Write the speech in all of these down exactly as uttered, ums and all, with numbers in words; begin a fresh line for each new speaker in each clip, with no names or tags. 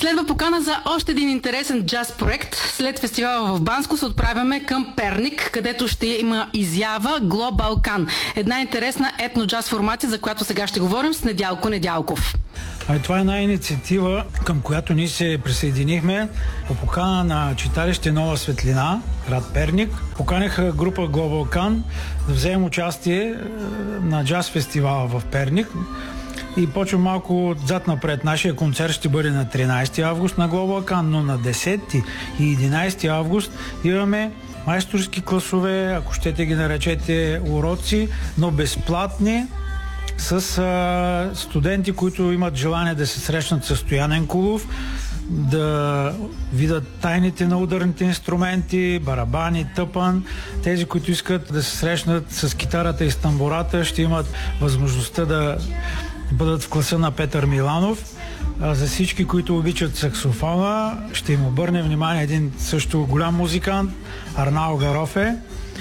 Следва покана за още един интересен джаз проект. След фестивала в Банско се отправяме към Перник, където ще има изява Глобалкан. Една интересна етно-джаз формация, за която сега ще говорим с Недялко Недялков.
А това е една инициатива, към която ние се присъединихме по покана на читалище Нова светлина, град Перник. Поканиха група Глобалкан да вземем участие на джаз фестивала в Перник. И почвам малко отзад напред. Нашия концерт ще бъде на тринайсети август на Глобалкан, но на десети и единайсети август имаме майсторски класове, ако щете ги наречете уроци, но безплатни, с а, студенти, които имат желание да се срещнат с Стоян Енкулов, да видят тайните на ударните инструменти, барабани, тъпан. Тези, които искат да се срещнат с китарата и с тамбурата, ще имат възможността да бъдат в класа на Петър Миланов. А за всички, които обичат саксофона, ще им обърне внимание един също голям музикант, Арнал Гарофе.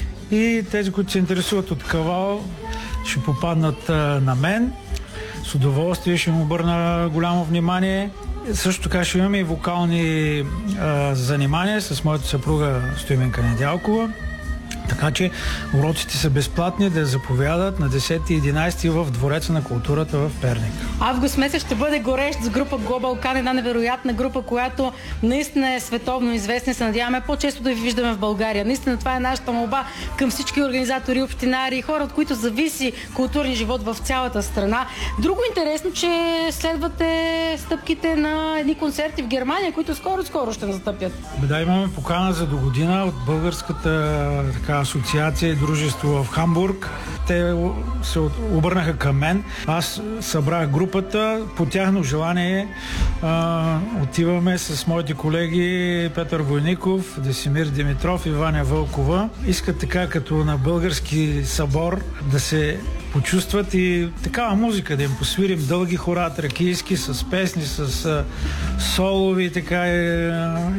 И тези, които се интересуват от кавал, ще попаднат а, на мен. С удоволствие ще му обърна голямо внимание. Също така ще имаме и вокални а, занимания с моята съпруга Стоименка Недялкова. Така че уроците са безплатни, да заповядат на десети и единайсети в Двореца на културата в Перник.
Август месец ще бъде горещ с група Глобалкан, една невероятна група, която наистина е световно известна. Се надяваме по-често да ви виждаме в България. Наистина това е нашата молба към всички организатори, общинари, хора, от които зависи културния живот в цялата страна. Друго интересно, че следвате стъпките на едни концерти в Германия, които скоро-скоро ще настъпят.
Да, имаме покана за до година от българската така, асоциация и дружество в Хамбург. Те се обърнаха към мен. Аз събрах групата. По тяхно желание а, отиваме с моите колеги Петър Войников, Десимир Димитров и Ваня Вълкова. Искат така като на български събор да се почувстват и такава музика, да им посвирим дълги хора, тракийски, с песни, с а, солови така, е,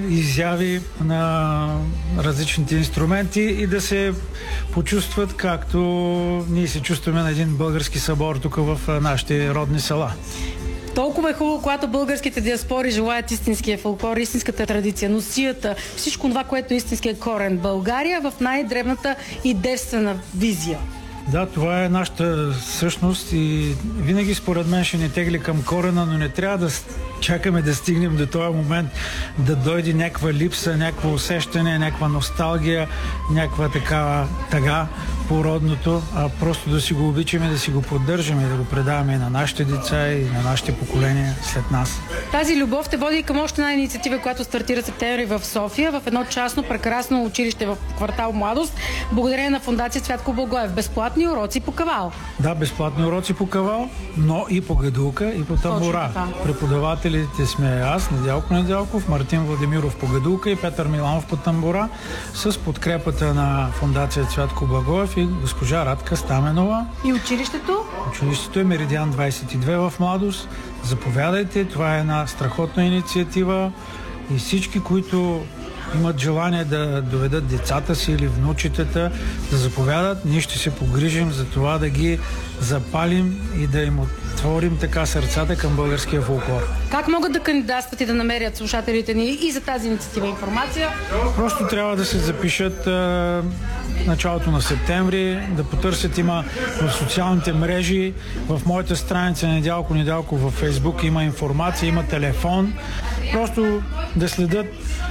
изяви на различните инструменти и да се почувстват както ние се чувстваме на един български събор тук в нашите родни села.
Толкова е хубаво, когато българските диаспори желаят истинския фолклор, истинската традиция, носията, всичко това, което е истинския корен. България в най-дребната и девствена визия.
Да, това е нашата същност и винаги според мен ще ни тегли към корена, но не трябва да чакаме да стигнем до този момент, да дойде някаква липса, някакво усещане, някаква носталгия, някаква такава тъга по родното, а просто да си го обичаме, да си го поддържаме и да го предаваме и на нашите деца и на нашите поколения след нас.
Тази любов те води към още една инициатива, която стартира септември в София, в едно частно прекрасно училище в квартал Младост, благодарение на фондация Цвятко Благоев. Безплатни уроци по кавал.
Да, безплатни уроци по кавал, но и по гадулка, и по тамбура. Преподавателите сме аз, Недялко Недялков, Мартин Владимиров по гадулка и Петър Миланов по тамбура, с подкрепата на фондация Цвятко Благоев и госпожа Радка Стаменова.
И училището?
Училището е Меридиан двайсет и две в Младост. Заповядайте, това е една страхотна инициатива и всички, които имат желание да доведат децата си или внучетата, да заповядат, ние ще се погрижим за това да ги запалим и да им отворим така сърцата към българския фолклор.
Как могат да кандидатстват и да намерят слушателите ни и за тази инициатива информация?
Просто трябва да се запишат а, началото на септември, да потърсят, има в социалните мрежи, в моята страница Недялко Недялко във Фейсбук има информация, има телефон. Просто да следят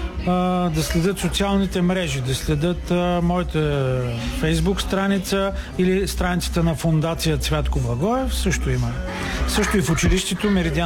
да следят социалните мрежи, да следят а, моята Фейсбук страница или страницата на фондация Цвятко Благоев, също има. Също и в училището Меридиан